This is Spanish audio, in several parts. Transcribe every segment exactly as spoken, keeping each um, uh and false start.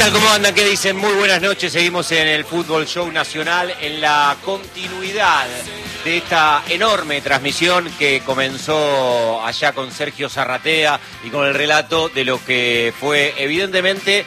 tal? ¿Cómo andan? ¿Qué dicen? Muy buenas noches. Seguimos en el Fútbol Show Nacional en la continuidad de esta enorme transmisión que comenzó allá con Sergio Zarratea y con el relato de lo que fue evidentemente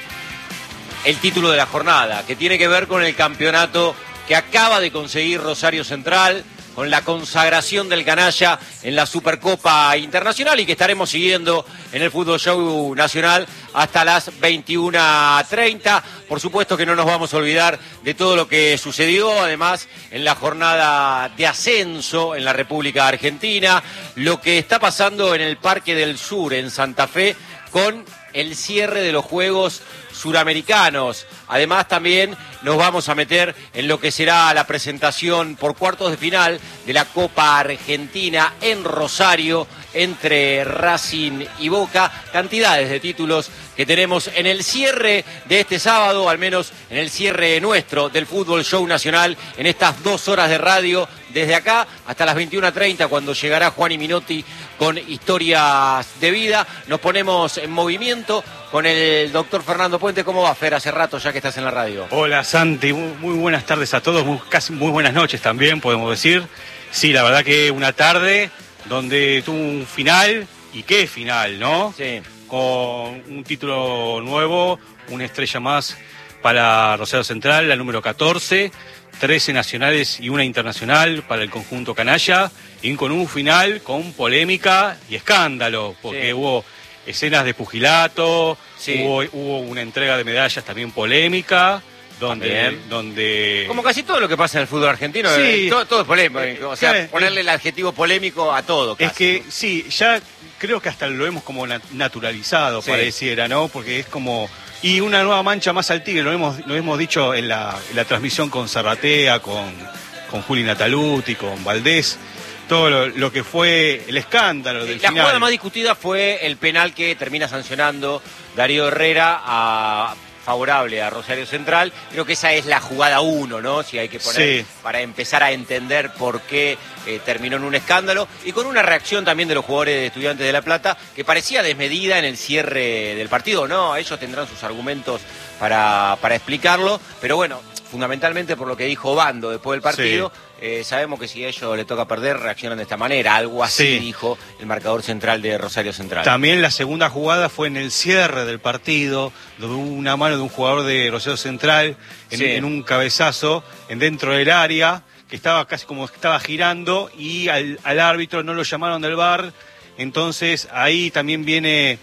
el título de la jornada, que tiene que ver con el campeonato que acaba de conseguir Rosario Central, con la consagración del canalla en la Supercopa Internacional y que estaremos siguiendo en el Fútbol Show Nacional hasta las veintiuna treinta. Por supuesto que no nos vamos a olvidar de todo lo que sucedió, además, en la jornada de ascenso en la República Argentina, lo que está pasando en el Parque del Sur, en Santa Fe, con el cierre de los Juegos Suramericanos. Además, también nos vamos a meter en lo que será la presentación por cuartos de final de la Copa Argentina en Rosario entre Racing y Boca. Cantidades de títulos que tenemos en el cierre de este sábado, al menos en el cierre nuestro del Fútbol Show Nacional, en estas dos horas de radio, desde acá hasta las veintiuna treinta, cuando llegará Juan y Minotti con Historias de Vida. Nos ponemos en movimiento con el doctor Fernando Puente. ¿Cómo va, Fer? Hace rato ya que estás en la radio. Hola, Santi. Muy, muy buenas tardes a todos. Muy, casi muy buenas noches también, podemos decir. Sí, la verdad que una tarde donde tuvo un final, y qué final, ¿no? Sí. Con un título nuevo, una estrella más para Rosario Central, la número catorce, trece nacionales y una internacional para el conjunto canalla, y con un final con polémica y escándalo, porque sí. hubo escenas de pugilato, sí. hubo, hubo una entrega de medallas también polémica, donde, donde... Como casi todo lo que pasa en el fútbol argentino, sí. eh, todo, todo es polémico, o sea, eh, ponerle el adjetivo polémico a todo. Casi. Es que sí, ya creo que hasta lo hemos como naturalizado, sí. pareciera, ¿no? Porque es como... Y una nueva mancha más al tigre, lo hemos, lo hemos dicho en la, en la transmisión con Zarratea, con, con Juli Nataluti, con Valdés, todo lo, lo que fue el escándalo del la final. La jugada más discutida fue el penal que termina sancionando Darío Herrera a... favorable a Rosario Central. Creo que esa es la jugada uno, ¿no? Si hay que poner, sí. para empezar a entender por qué eh, terminó en un escándalo, y con una reacción también de los jugadores de Estudiantes de La Plata que parecía desmedida en el cierre del partido. No, ellos tendrán sus argumentos para, para explicarlo, pero bueno, fundamentalmente por lo que dijo Bando después del partido, sí. eh, sabemos que si a ellos les toca perder, reaccionan de esta manera. Algo así sí. dijo el marcador central de Rosario Central. También la segunda jugada fue en el cierre del partido, de una mano de un jugador de Rosario Central, en, sí. en un cabezazo, en dentro del área, que estaba casi como que estaba girando, y al, al árbitro no lo llamaron del V A R. Entonces ahí también viene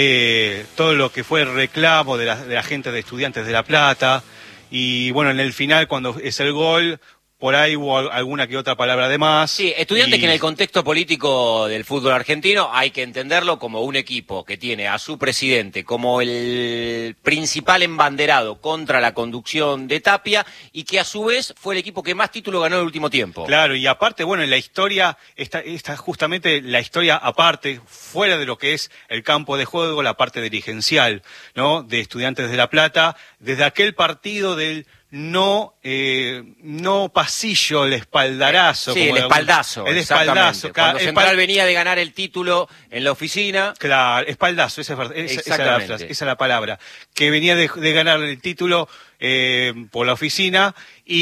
eh, todo lo que fue el reclamo de la, de la gente de Estudiantes de La Plata. Y bueno, en el final, cuando es el gol, por ahí hubo alguna que otra palabra de más. Sí, Estudiantes y... que en el contexto político del fútbol argentino hay que entenderlo como un equipo que tiene a su presidente como el principal embanderado contra la conducción de Tapia, y que a su vez fue el equipo que más títulos ganó en el último tiempo. Claro, y aparte, bueno, en la historia, esta, esta justamente la historia aparte, fuera de lo que es el campo de juego, la parte dirigencial, ¿no? De Estudiantes de La Plata, desde aquel partido del... No, eh, no pasillo, el espaldarazo. Sí, como el espaldazo. El espaldazo. Cuando Central espal... venía de ganar el título en la oficina. Claro, espaldazo, esa es, esa, esa, la, esa es la palabra. Que venía de, de ganar el título eh, por la oficina,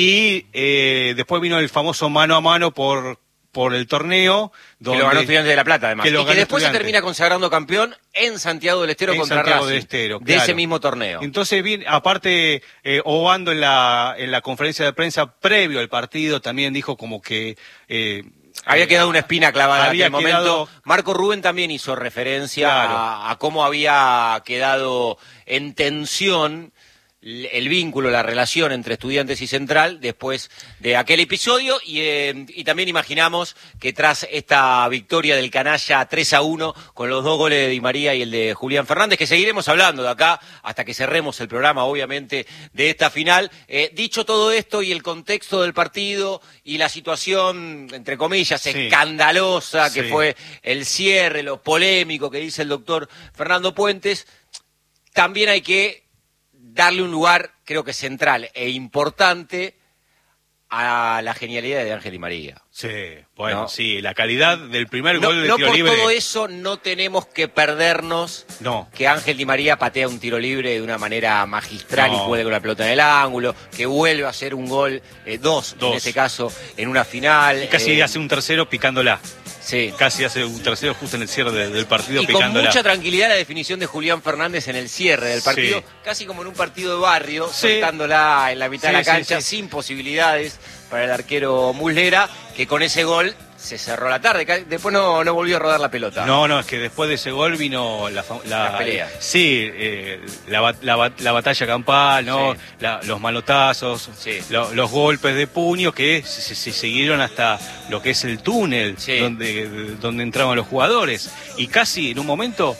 y eh, después vino el famoso mano a mano por... por el torneo, donde, que lo ganó Estudiantes de La Plata, además, que y que después se termina consagrando campeón en Santiago del Estero en contra Santiago Racing, del Estero, de claro. ese mismo torneo. Entonces, bien, aparte, eh, Obando en la, en la conferencia de prensa previo al partido también dijo como que... Eh, había quedado una espina clavada en aquel quedado... momento. Marco Rubén también hizo referencia claro. a, a cómo había quedado en tensión el vínculo, la relación entre Estudiantes y Central después de aquel episodio, y, eh, y también imaginamos que tras esta victoria del canalla tres a uno con los dos goles de Di María y el de Julián Fernández, que seguiremos hablando de acá hasta que cerremos el programa, obviamente, de esta final. Eh, dicho todo esto y el contexto del partido y la situación, entre comillas, sí. escandalosa que sí. fue el cierre, lo polémico que dice el doctor Fernando Puentes, también hay que darle un lugar, creo que central e importante, a la genialidad de Ángel Di María. Sí, bueno, ¿no? sí, la calidad del primer No, gol de no tiro por libre. todo eso no tenemos que perdernos No. que Ángel Di María patea un tiro libre de una manera magistral No. y juega con la pelota en el ángulo, que vuelve a hacer un gol, eh, dos, Dos. en este caso, en una final. Y casi eh, hace un tercero picándola. Sí. Casi hace un tercero justo en el cierre de- del partido Y con picándola. mucha tranquilidad la definición de Julián Fernández en el cierre del partido, Sí. casi como en un partido de barrio, Sí. soltándola en la mitad Sí, de la sí, cancha, sí. sin posibilidades para el arquero Muslera, que con ese gol se cerró la tarde. Ca- Después no, no volvió a rodar la pelota. No, no, es que después de ese gol vino la, fa- la, La pelea. Sí, eh, la, ba- la, ba- la batalla campal, ¿no? Sí. La- los malotazos, Sí. lo- los golpes de puño que se, se- se siguieron hasta lo que es el túnel Sí. donde, donde entraban los jugadores. Y casi en un momento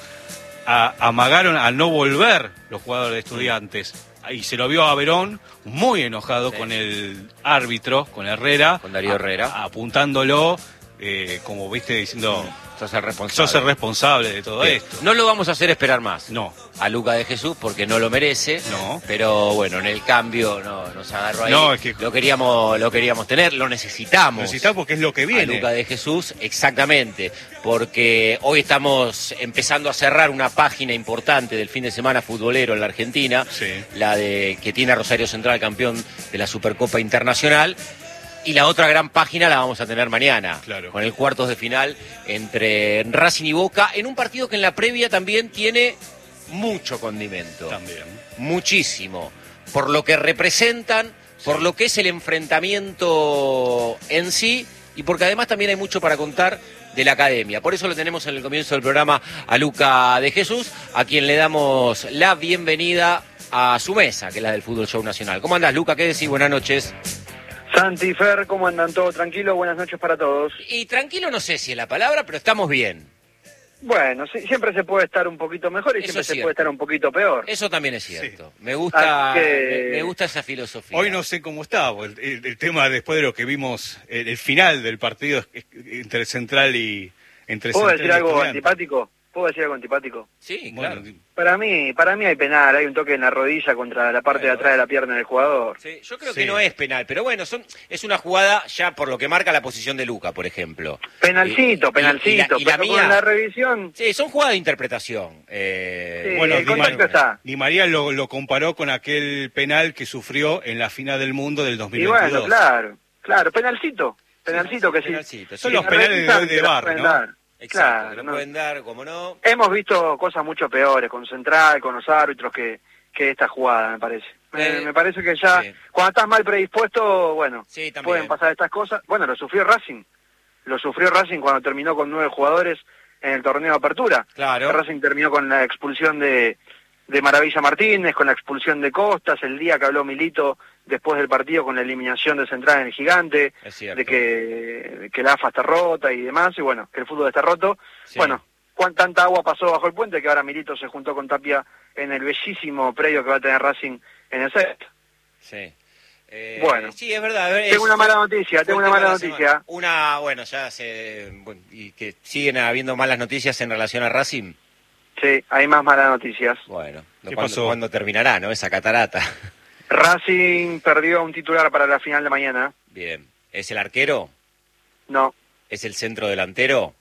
a- amagaron a no volver los jugadores de Estudiantes. Y se lo vio a Verón muy enojado Sí. con el árbitro, con Herrera. Con Darío a- Herrera. a- apuntándolo, eh, como viste, diciendo... Sos el responsable. Sos el responsable de todo Bien. esto. No lo vamos a hacer esperar más. No. A Luca de Jesús porque no lo merece. No. Pero bueno, en el cambio no, nos agarró ahí. No, es que- Lo queríamos, lo queríamos tener, lo necesitamos. Necesitamos porque es lo que A viene. Luca de Jesús, exactamente, porque hoy estamos empezando a cerrar una página importante del fin de semana futbolero en la Argentina, Sí. la de que tiene a Rosario Central campeón de la Supercopa Internacional. Y la otra gran página la vamos a tener mañana, Claro. con el cuartos de final entre Racing y Boca, en un partido que en la previa también tiene mucho condimento. También. Muchísimo. Por lo que representan, por lo que es el enfrentamiento en sí, y porque además también hay mucho para contar de la academia. Por eso lo tenemos en el comienzo del programa a Luca de Jesús, a quien le damos la bienvenida a su mesa, que es la del Fútbol Show Nacional. ¿Cómo andás, Luca? ¿Qué decís? Buenas noches. Santi, Fer, ¿cómo andan? ¿Todo tranquilo? Buenas noches para todos. Y tranquilo no sé si es la palabra, pero estamos bien. Bueno, sí, siempre se puede estar un poquito mejor y Eso siempre es se cierto. puede estar un poquito peor. Eso también es cierto. Me gusta Así que- me, me gusta esa filosofía. Hoy no sé cómo está, el, el- el tema después de lo que vimos, el, el final del partido es- entre Central y entre ¿Puedo Central decir y algo Estudiantes. antipático? ¿Puedo decir algo antipático? Sí, Bueno, claro. Para mí, para mí hay penal, hay un toque en la rodilla contra la parte Bueno. de atrás de la pierna del jugador. Sí, yo creo Sí. que no es penal, pero bueno, son, es una jugada ya por lo que marca la posición de Luca, por ejemplo. Penalcito, Y- y- penalcito, y la- y la pero mía- con la revisión... Sí, son jugadas de interpretación. Eh, Sí, Bueno, el Di contacto María, está. Di María lo, lo comparó con aquel penal que sufrió en la final del mundo del dos mil Y veintidós. bueno, claro, claro, penalcito, penalcito que sí. penalcito, sí. Son los Si penales de revisan, hoy de te los V A R, pueden ¿no? dar. Exacto, Claro, lo no. pueden dar, como no. Hemos visto cosas mucho peores con Central, con los árbitros que, que esta jugada, me parece. Me, Eh, me parece que ya, sí. cuando estás mal predispuesto, bueno, Sí, también. pueden pasar estas cosas. Bueno, lo sufrió Racing. Lo sufrió Racing cuando terminó con nueve jugadores en el torneo de apertura. Claro. Racing terminó con la expulsión de, de Maravilla Martínez, con la expulsión de Costas, el día que habló Milito después del partido con la eliminación de Central en el Gigante, Es cierto. de que, de que la A F A está rota y demás, y bueno, que el fútbol está roto. Sí. Bueno, cuán tanta agua pasó bajo el puente que ahora Milito se juntó con Tapia en el bellísimo predio que va a tener Racing en el set. Sí. Eh, Bueno. sí, es verdad. es- Tengo una mala noticia, fue tengo el una tema de mala la semana. noticia. Una, bueno, ya se. Bueno, y que siguen habiendo malas noticias en relación a Racing. Sí, hay más malas noticias. Bueno, ¿Qué ¿cuándo, pasó? cuándo terminará, no? Esa catarata. Racing perdió un titular para la final de mañana. Bien. ¿Es el arquero? No, ¿Es el centro delantero?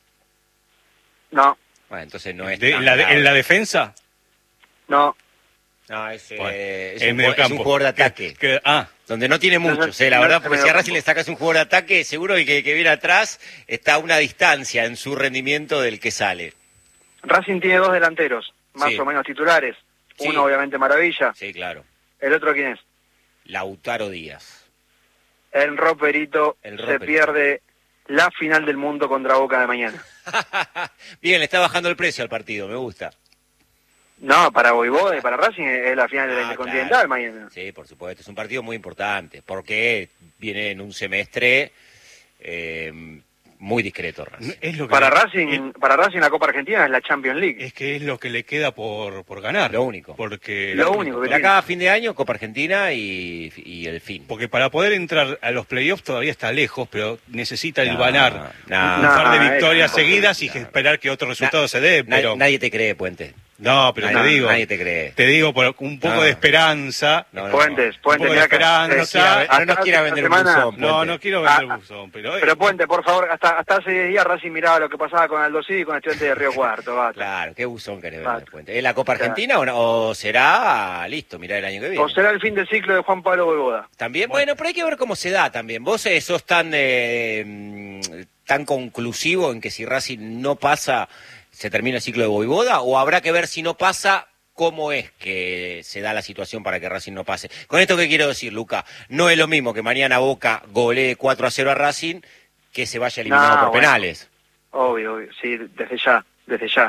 no, Bueno, entonces no es. De- tan en, la, de- grave. en la defensa, no. No, es, eh, Bueno, es, en un, medio ju- es un campo. jugador de Que- ataque. que- ah, Donde no tiene muchos, No, eh, la no, verdad, no, porque no, si a no. Racing le sacas un jugador de ataque, seguro que, que viene atrás está a una distancia en su rendimiento del que sale. Racing tiene dos delanteros, más Sí. o menos titulares. Sí. Uno obviamente Maravilla. Sí, claro. ¿El otro quién es? Lautaro Díaz. El Roperito El se Roperito. pierde la final del mundo contra Boca de mañana. Bien, le está bajando el precio al partido, me gusta. No, para Voivoda y para Racing es la final Ah, del Intercontinental claro. mañana. Sí, por supuesto, es un partido muy importante, porque viene en un semestre eh, muy discreto, Racing. es lo que Para le- Racing, para Racing la Copa Argentina es la Champions League. es que es lo que le queda por, por ganar. Lo único. Porque Lo único que De acá a fin de año, Copa Argentina y, y el fin. Porque para poder entrar a los playoffs todavía está lejos, pero necesita No, ganar no. un par de No, victorias es imposible. seguidas y esperar que otro resultado Na- se dé. Na- Pero Nadie te cree, Puente. No, pero nadie, te digo, nadie te cree. Te digo por un poco no. de esperanza. No, no, Puentes, Puentes, un poco de esperanza. No, no nos quiera vender semana, buzón. Puente. No, no quiero vender ah, buzón, pero... Pero Puente, por favor, hasta hasta hace diez días Racing miraba lo que pasaba con Aldo Civi y con Estudiantes de Río Cuarto. Bata. Claro, qué buzón querés vender, Puente. ¿Es la Copa Argentina claro. o, no, o será, listo, mirá el año que viene? O será el fin de ciclo de Juan Pablo Voivoda. También, bueno, bueno pero hay que ver cómo se da también. Vos eh, sos tan, eh, tan conclusivo en que si Racing no pasa, se termina el ciclo de Voivoda, o habrá que ver si no pasa... ¿Cómo es que se da la situación para que Racing no pase? Con esto, ¿qué quiero decir, Luca? No es lo mismo que mañana Boca golee cuatro a cero a Racing que se vaya eliminado no, por bueno, penales. Obvio, obvio, sí, desde ya, desde ya.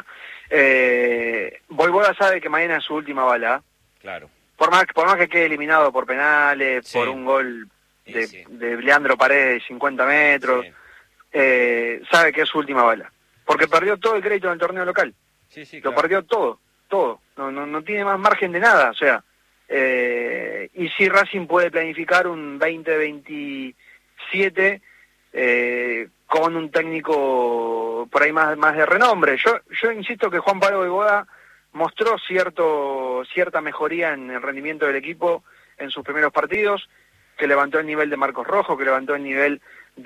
Eh, Voivoda sabe que mañana es su última bala. Claro. Por más, por más que quede eliminado por penales, sí. por un gol de, sí, sí. de Leandro Paredes de cincuenta metros, sí. eh, sabe que es su última bala. Porque sí. perdió todo el crédito del torneo local. Sí, sí, Lo claro. perdió todo. todo, no, no, no tiene más margen de nada, o sea, eh, y si Racing puede planificar un veinte veintisiete eh, con un técnico por ahí más, más de renombre. Yo, yo insisto que Juan Pablo Voivoda mostró cierto, cierta mejoría en el rendimiento del equipo en sus primeros partidos, que levantó el nivel de Marcos Rojo, que levantó el nivel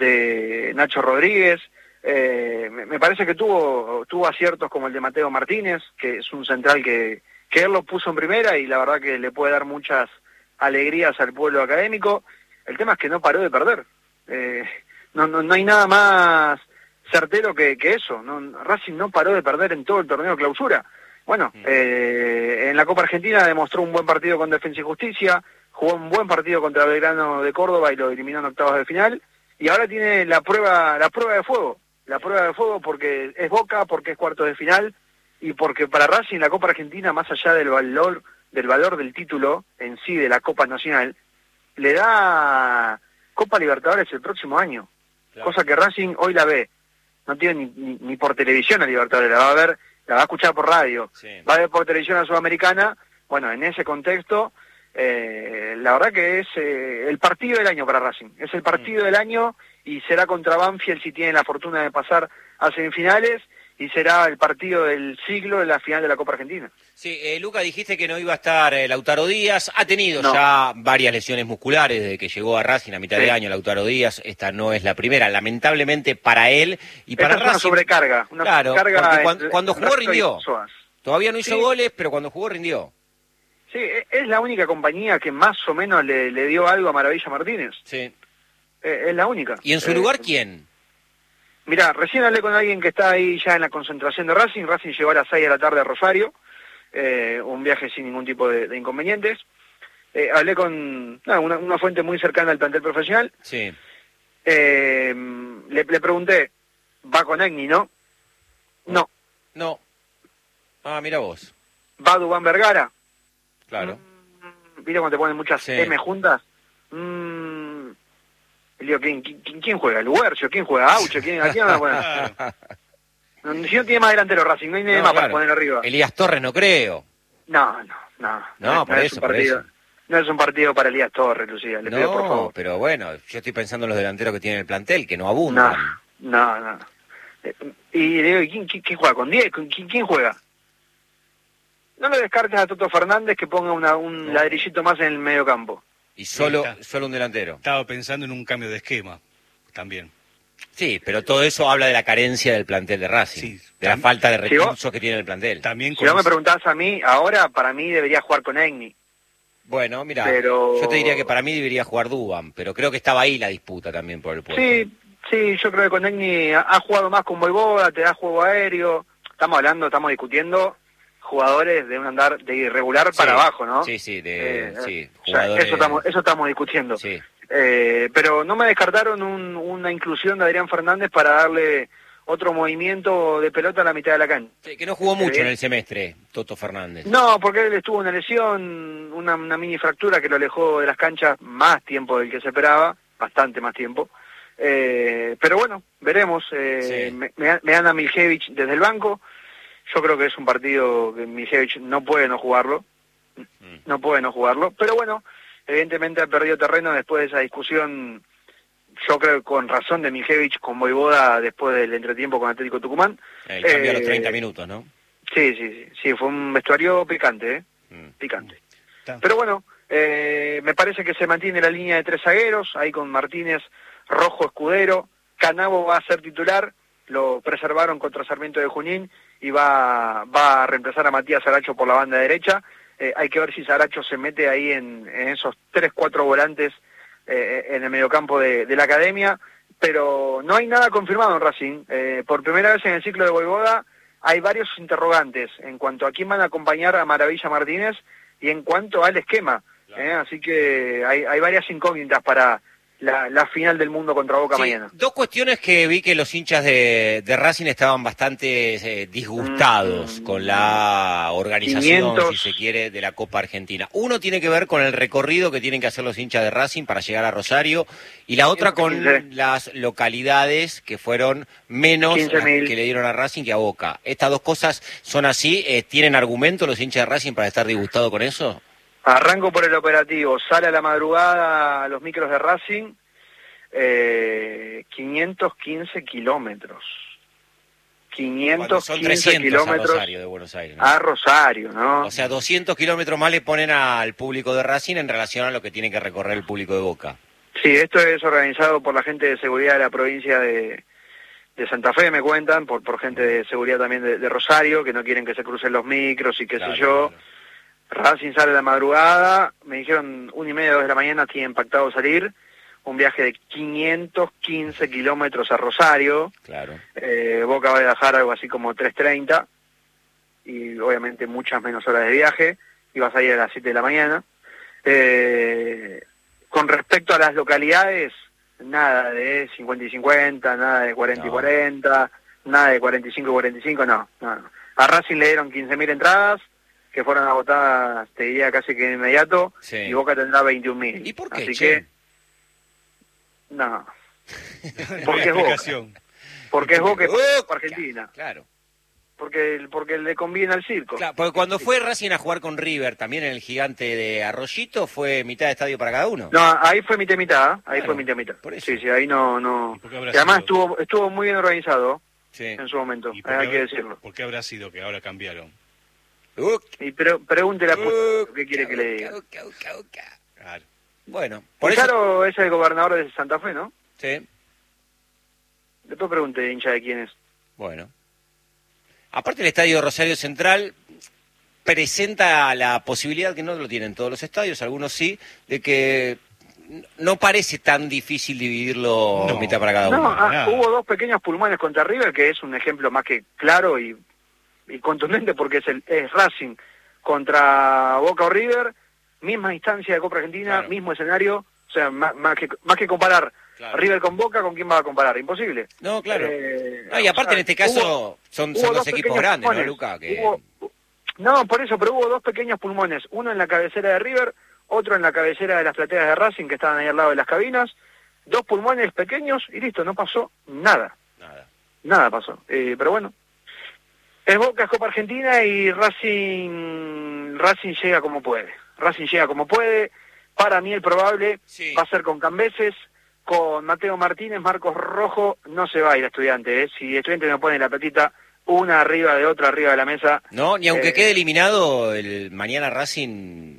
de Nacho Rodríguez. Eh, me parece que tuvo tuvo aciertos como el de Mateo Martínez, que es un central que, que él lo puso en primera y la verdad que le puede dar muchas alegrías al pueblo académico. El tema es que no paró de perder. Eh, no, no, no hay nada más certero que, que eso. No, Racing no paró de perder en todo el torneo de clausura. Bueno, eh, en la Copa Argentina demostró un buen partido con Defensa y Justicia, jugó un buen partido contra Belgrano de Córdoba y lo eliminó en octavos de final, y ahora tiene la prueba la prueba de fuego. La prueba de fuego porque es Boca, porque es cuartos de final y porque para Racing la Copa Argentina, más allá del valor del valor del título en sí de la Copa Nacional, le da Copa Libertadores el próximo año, claro. Cosa que Racing hoy la ve, no tiene ni, ni, ni por televisión a Libertadores, la va a ver, la va a escuchar por radio, sí. Va a ver por televisión a Sudamericana. Bueno, en ese contexto, eh, la verdad que es eh, el partido del año para Racing, es el partido mm. del año. Y será contra Banfield si tiene la fortuna de pasar a semifinales, y será el partido del siglo en la final de la Copa Argentina. Sí, eh, Luca, dijiste que no iba a estar eh, Lautaro Díaz, ha tenido no. ya varias lesiones musculares desde que llegó a Racing a mitad sí. de año Lautaro Díaz, esta no es la primera, lamentablemente para él y para Esta Racing. Es una sobrecarga, una claro, sobrecarga cuando, en, cuando jugó rindió, todavía no hizo sí. goles, pero cuando jugó rindió. Sí, es la única compañía que más o menos le, le dio algo a Maravilla Martínez. Sí. Eh, es la única. ¿Y en su eh, lugar quién? Mirá, recién hablé con alguien que está ahí ya en la concentración de Racing. Racing llegó a las seis de la tarde a Rosario, eh, un viaje sin ningún tipo de, de inconvenientes. Eh, hablé con no, una, una fuente muy cercana al plantel profesional. Sí. Eh, le, le pregunté, ¿va con Egni, no? No. No. Ah, mira vos. ¿Va Dubán Vergara? Claro. Mm, ¿Viste cuando te ponen muchas sí. M juntas? Mmm... Le digo, ¿quién, quién, ¿quién juega? ¿Luercio? ¿Quién juega? ¿Aucho? ¿Quién, ¿A quién va a poner? Si no tiene más delantero Racing, no hay nadie no, más claro. para poner arriba. Elías Torres no creo. No, no, no. No, no por no eso, es por eso. No es un partido para Elías Torres, Lucía, le no, pido por favor. Pero bueno, yo estoy pensando en los delanteros que tiene el plantel, que no abundan. No, no, no. Y le digo, ¿quién, quién, quién juega? ¿Con diez? ¿Quién, ¿Quién juega? No le descartes a Toto Fernández que ponga una, un no. ladrillito más en el medio campo. Y solo, solo un delantero. Estaba pensando en un cambio de esquema también. Sí, pero todo eso habla de la carencia del plantel de Racing, sí, de la falta de recursos ¿sí, que tiene el plantel. También si vos me preguntás a mí, ahora para mí debería jugar con Egni. Bueno, mira, pero... yo te diría que para mí debería jugar Dubán, pero creo que estaba ahí la disputa también por el puesto. Sí, sí, yo creo que con Egni ha, ha jugado más con Voivoda, te da juego aéreo. Estamos hablando, estamos discutiendo jugadores de un andar de irregular sí, para abajo, ¿no? Sí, sí, de, eh, sí jugadores... eso estamos eso estamos discutiendo. Sí. Eh, pero no me descartaron un, una inclusión de Adrián Fernández para darle otro movimiento de pelota a la mitad de la cancha. Sí, que no jugó mucho eh, en el semestre, Toto Fernández. No, porque él estuvo una lesión, una, una mini fractura que lo alejó de las canchas más tiempo del que se esperaba, bastante más tiempo. Eh, pero bueno, veremos. Eh, sí. me, me anda Miljevich desde el banco. Yo creo que es un partido que Miljevich no puede no jugarlo, no puede no jugarlo, pero bueno, evidentemente ha perdido terreno después de esa discusión, yo creo que con razón de Miljevich con Voivoda después del entretiempo con Atlético Tucumán. El cambio eh, a los treinta minutos, ¿no? Sí, sí, sí, sí, fue un vestuario picante, ¿eh? Mm. Picante. Mm. Pero bueno, eh, me parece que se mantiene la línea de tres zagueros, ahí con Martínez, Rojo, Escudero. Canavo va a ser titular, lo preservaron contra Sarmiento de Junín y va, va a reemplazar a Matías Saracho por la banda derecha. Eh, hay que ver si Saracho se mete ahí en, en esos tres, cuatro volantes eh, en el mediocampo de, de la academia, pero no hay nada confirmado en Racing. Eh, por primera vez en el ciclo de Voivoda hay varios interrogantes en cuanto a quién van a acompañar a Maravilla Martínez y en cuanto al esquema. Claro. Eh, así que hay, hay varias incógnitas para la, la final del mundo contra Boca sí, mañana. Dos cuestiones que vi que los hinchas de, de Racing estaban bastante eh, disgustados mm, con la organización, quinientos si se quiere, de la Copa Argentina. Uno tiene que ver con el recorrido que tienen que hacer los hinchas de Racing para llegar a Rosario y la otra con quince las localidades que fueron menos las que le dieron a Racing que a Boca. ¿Estas dos cosas son así? Eh, ¿Tienen argumento los hinchas de Racing para estar disgustados con eso? Arranco por el operativo, sale a la madrugada a los micros de Racing, eh, quinientos quince kilómetros. quinientos quince kilómetros a Rosario de Buenos Aires, ¿no? A Rosario, ¿no? O sea, doscientos kilómetros más le ponen al público de Racing en relación a lo que tiene que recorrer el público de Boca. Sí, esto es organizado por la gente de seguridad de la provincia de, de Santa Fe, me cuentan, por, por gente de seguridad también de, de Rosario, que no quieren que se crucen los micros y qué claro, sé yo. Claro. Racing sale a la madrugada, me dijeron una y media, dos de la mañana tienen pactado salir, un viaje de quinientos quince kilómetros a Rosario, claro. eh, Boca va a viajar algo así como tres treinta, y obviamente muchas menos horas de viaje, y va a salir a las siete de la mañana. Eh, con respecto a las localidades, nada de cincuenta y cincuenta, nada de cuarenta no. y cuarenta, nada de cuarenta y cinco y cuarenta y cinco, no, no, no. A Racing le dieron quince mil entradas, que fueron agotadas, te diría casi que de inmediato, sí. Y Boca tendrá veintiún mil. ¿Y por qué, Así che? que, no. Porque es Boca. Porque es Boca y por Argentina. Claro. Porque, porque le conviene al circo. Claro, porque cuando fue Racing a jugar con River, también en el Gigante de Arroyito, ¿fue mitad de estadio para cada uno? No, ahí fue mitad mitad, ahí claro, fue mitad mitad. Sí, sí, ahí no... no. ¿Y, y además estuvo, estuvo muy bien organizado, sí. En su momento, hay habrá, que decirlo. ¿Por qué habrá sido que ahora cambiaron? Uh, y pre pregúntele a uh, ¿qué quiere uh, que le diga? Uh, uh, uh, claro. Bueno, por eso... Claro, es el gobernador de Santa Fe, ¿no? Sí. Después pregunte, hincha, de quién es. Bueno. Aparte el estadio Rosario Central presenta la posibilidad, que no lo tienen todos los estadios, algunos sí, de que no parece tan difícil dividirlo no. mitad para cada no, uno. Ah, hubo dos pequeños pulmones contra River, que es un ejemplo más que claro y, y contundente, porque es, el, es Racing contra Boca o River, misma instancia de Copa Argentina, claro. Mismo escenario, o sea, más, más, que, más que comparar claro. River con Boca, ¿con quién va a comparar? Imposible. No, claro. Eh, no, y aparte o sea, en este caso hubo, son, son dos equipos grandes, pulmones. ¿No, Luca? Que... Hubo, no, por eso, pero hubo dos pequeños pulmones, uno en la cabecera de River, otro en la cabecera de las plateas de Racing, que estaban ahí al lado de las cabinas, dos pulmones pequeños y listo, no pasó nada. Nada. Nada pasó. Eh, pero bueno, es Boca, es Copa Argentina y Racing, Racing llega como puede. Racing llega como puede. Para mí el probable sí. Va a ser con Cambeses, con Mateo Martínez, Marcos Rojo, no se va a ir a Estudiante, ¿eh? Si Estudiante me pone la platita, una arriba de otra, arriba de la mesa. No, ni aunque eh, quede eliminado el mañana Racing...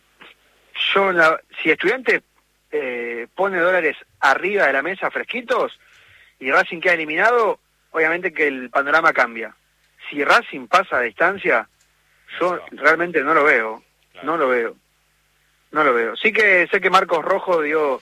Yo, la, si Estudiante eh, pone dólares arriba de la mesa fresquitos y Racing queda eliminado, obviamente que el panorama cambia. Si Racing pasa a distancia, yo realmente no lo veo, claro. no lo veo, no lo veo. Sí que sé que Marcos Rojo dio,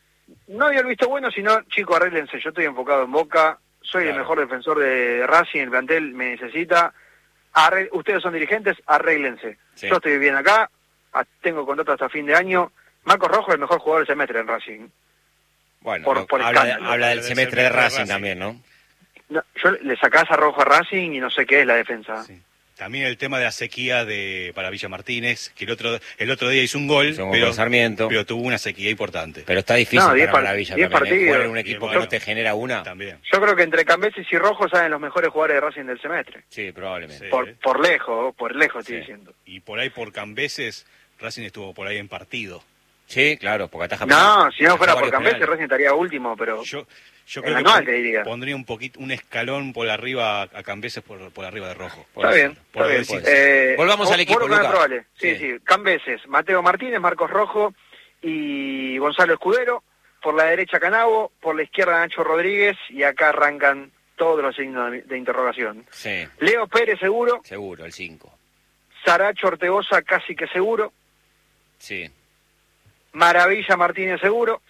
no dio el visto bueno, sino, chicos, arréglense, yo estoy enfocado en Boca, soy claro. el mejor defensor de Racing, el plantel me necesita, Arre, ustedes son dirigentes, arréglense. Sí. Yo estoy bien acá, tengo contrato hasta fin de año. Marcos Rojo es el mejor jugador del semestre en Racing. Bueno, por, por habla, de, habla del semestre de Racing, Racing también, ¿no? ¿no? Yo le sacás a Rojo a Racing y no sé qué es la defensa. Sí. También el tema de la sequía de para Villa Martínez, que el otro el otro día hizo un gol, hizo un pero, Sarmiento. pero tuvo una sequía importante. Pero está difícil no, para Maravilla también, partidos, ¿eh? Jugar en un equipo que no te genera una. También. Yo creo que entre Cambeses y Rojo salen los mejores jugadores de Racing del semestre. Sí, probablemente. Sí. Por, por lejos, por lejos sí. Estoy diciendo. Y por ahí por Cambeses, Racing estuvo por ahí en partido. Sí, claro, porque ataja. No, si no fuera por Cambeses, Racing estaría último, pero yo, yo creo anual, que te diría. Pondría un poquito, un escalón por arriba a Cambeses por, por arriba de Rojo. Está bien, está bien. Eh, Volvamos al equipo, Luca. Probable. Sí, sí, sí. Cambeses, Mateo Martínez, Marcos Rojo y Gonzalo Escudero. Por la derecha Canavo, por la izquierda Nacho Rodríguez, y acá arrancan todos los signos de, de interrogación. Sí. Leo Pérez seguro. Seguro, el cinco. Saracho Ortegoza casi que seguro. Sí. Maravilla Martínez seguro.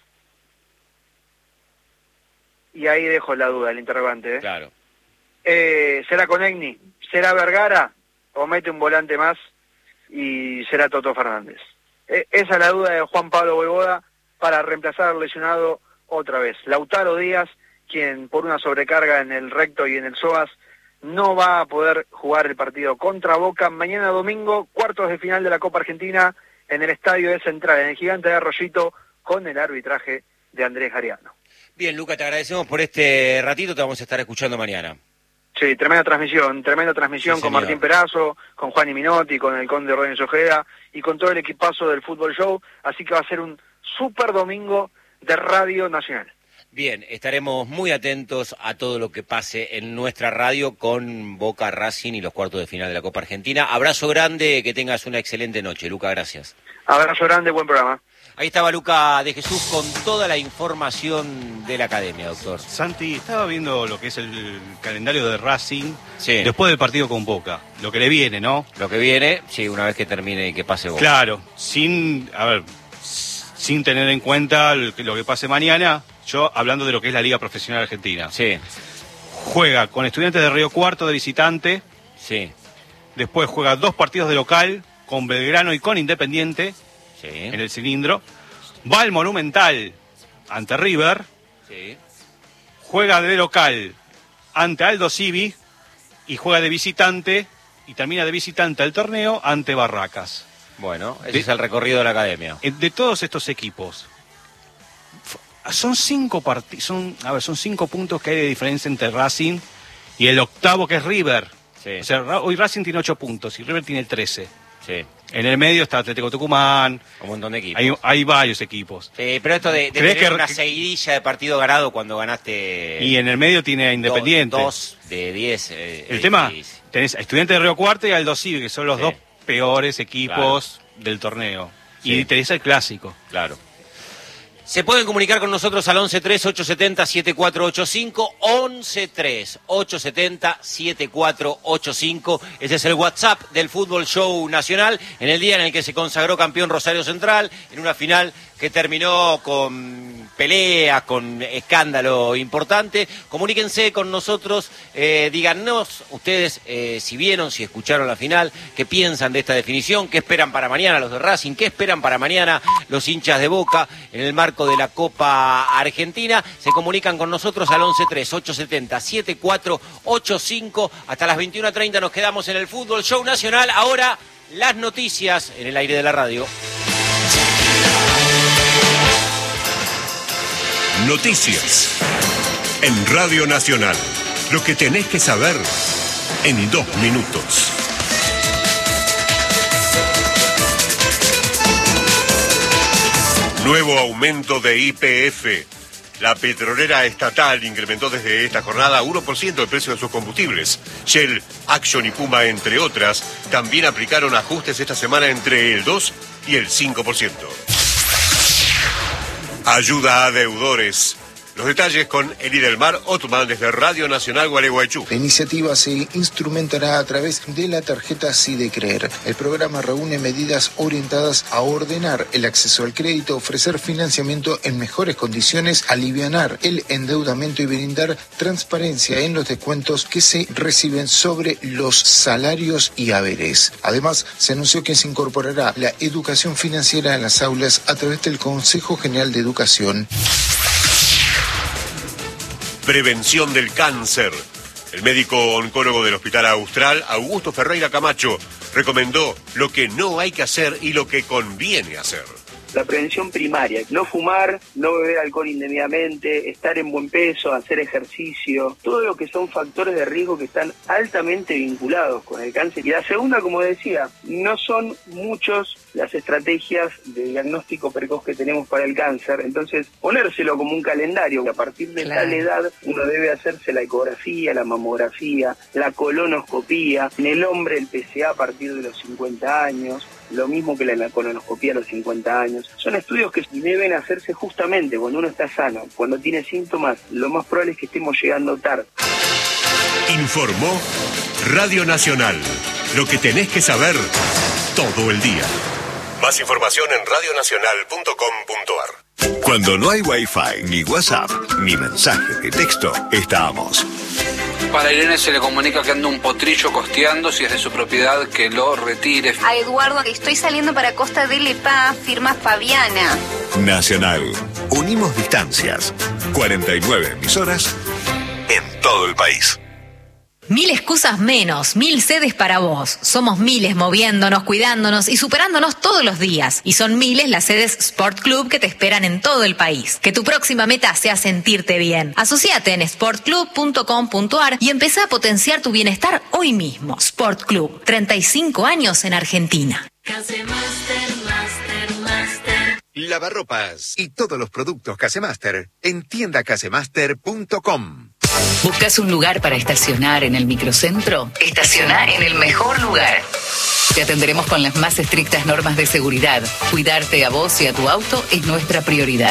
Y ahí dejo la duda, el interrogante. ¿eh? Claro. Eh, ¿Será Conegni? ¿Será Vergara? ¿O mete un volante más? Y será Toto Fernández. Eh, esa es la duda de Juan Pablo Voivoda para reemplazar al lesionado otra vez. Lautaro Díaz, quien por una sobrecarga en el recto y en el psoas no va a poder jugar el partido contra Boca mañana domingo, cuartos de final de la Copa Argentina en el Estadio de Central, en el Gigante de Arroyito, con el arbitraje de Andrés Gariano. Bien, Luca, te agradecemos por este ratito, te vamos a estar escuchando mañana. Sí, tremenda transmisión, tremenda transmisión sí, con señor. Martín Perazo, con Juan y Minotti, con el Conde Rodríguez Ojeda y con todo el equipazo del Fútbol Show, así que va a ser un super domingo de Radio Nacional. Bien, estaremos muy atentos a todo lo que pase en nuestra radio con Boca, Racing y los cuartos de final de la Copa Argentina. Abrazo grande, que tengas una excelente noche, Luca, gracias. Abrazo grande, buen programa. Ahí estaba Luca de Jesús con toda la información de la academia, doctor. Santi, estaba viendo lo que es el calendario de Racing sí. después del partido con Boca. Lo que le viene, ¿no? Lo que viene, sí, una vez que termine y que pase Boca. Claro, sin, a ver, sin tener en cuenta lo que pase mañana, yo hablando de lo que es la Liga Profesional Argentina. Sí. Juega con Estudiantes de Río Cuarto de visitante. Sí. Después juega dos partidos de local con Belgrano y con Independiente. Sí. En el cilindro, va al Monumental ante River, sí. juega de local ante Aldo Civi y juega de visitante y termina de visitante al torneo ante Barracas. Bueno, ese de, es el recorrido de la academia. De todos estos equipos, son cinco partidos, son, a ver, son cinco puntos que hay de diferencia entre Racing y el octavo que es River. Sí. O sea, hoy Racing tiene ocho puntos y River tiene trece. Sí. En el medio está Atlético Tucumán. Un montón de equipos. Hay, hay varios equipos. Sí, pero esto de, de tener que... una seguidilla de partido ganado cuando ganaste... Y en el medio tiene a Independiente. Dos, dos de diez. Eh, el tema, difícil. Tenés a Estudiantes de Río Cuarto y Aldo Civi, que son los sí. dos peores equipos claro. del torneo. Sí. Y tenés el clásico. Claro. Se pueden comunicar con nosotros al once tres, ocho siete cero, siete cuatro ocho cinco, once tres, ocho siete cero, siete cuatro ocho cinco. Ese es el WhatsApp del Fútbol Show Nacional, en el día en el que se consagró campeón Rosario Central, en una final que terminó con peleas, con escándalo importante. Comuníquense con nosotros, eh, díganos ustedes eh, si vieron, si escucharon la final, qué piensan de esta definición, qué esperan para mañana los de Racing, qué esperan para mañana los hinchas de Boca en el marco de la Copa Argentina. Se comunican con nosotros al once tres, ocho siete cero, siete cuatro ocho cinco. Hasta las veintiuna treinta nos quedamos en el Fútbol Show Nacional. Ahora las noticias en el aire de la radio. Noticias en Radio Nacional. Lo que tenés que saber en dos minutos. Nuevo aumento de Y P F. La petrolera estatal incrementó desde esta jornada uno por ciento el precio de sus combustibles. Shell, Action y Puma, entre otras, también aplicaron ajustes esta semana entre el dos y el cinco por ciento. Ayuda a deudores. Los detalles con Eli del Mar Otman desde Radio Nacional Gualeguaychú. La iniciativa se instrumentará a través de la tarjeta Sí de Creer. El programa reúne medidas orientadas a ordenar el acceso al crédito, ofrecer financiamiento en mejores condiciones, alivianar el endeudamiento y brindar transparencia en los descuentos que se reciben sobre los salarios y haberes. Además, se anunció que se incorporará la educación financiera en las aulas a través del Consejo General de Educación. Prevención del cáncer. El médico oncólogo del Hospital Austral, Augusto Ferreira Camacho, recomendó lo que no hay que hacer y lo que conviene hacer. la prevención primaria. No fumar, no beber alcohol indebidamente, estar en buen peso, hacer ejercicio, todo lo que son factores de riesgo que están altamente vinculados con el cáncer. Y la segunda, como decía, no son muchos las estrategias de diagnóstico precoz que tenemos para el cáncer, entonces ponérselo como un calendario, que a partir de claro. tal edad uno debe hacerse la ecografía, la mamografía, la colonoscopía, en el hombre el P C A a partir de los cincuenta años, lo mismo que la colonoscopía a los cincuenta años. Son estudios que deben hacerse justamente cuando uno está sano, cuando tiene síntomas, lo más probable es que estemos llegando tarde. Informó Radio Nacional, lo que tenés que saber todo el día. Más información en radio nacional punto com punto a r. Cuando no hay Wi-Fi, ni WhatsApp, ni mensajes de texto, estamos. Para Irene se le comunica que anda un potrillo costeando, si es de su propiedad, que lo retire. A Eduardo, que estoy saliendo para Costa del Epá, firma Fabiana. Nacional. Unimos distancias. cuarenta y nueve emisoras en todo el país. Mil excusas menos, mil sedes para vos. Somos miles moviéndonos, cuidándonos y superándonos todos los días. Y son miles las sedes Sport Club que te esperan en todo el país. Que tu próxima meta sea sentirte bien. Asociate en sport club punto com punto a r y empezá a potenciar tu bienestar hoy mismo. Sport Club, treinta y cinco años en Argentina. Casemaster, Master, Master. Lavarropas y todos los productos Casemaster en tienda casemaster punto com. ¿Buscas un lugar para estacionar en el microcentro? Estaciona en el mejor lugar. Te atenderemos con las más estrictas normas de seguridad. Cuidarte a vos y a tu auto es nuestra prioridad.